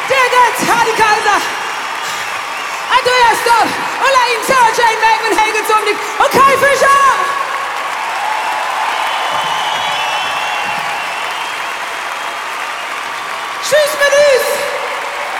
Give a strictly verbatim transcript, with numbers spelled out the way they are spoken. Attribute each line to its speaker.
Speaker 1: Digga, Hardy Kaiser. Andreas Dorf und Laim Sarah Jane Magman Hagen zum Nick und Kai Fischer.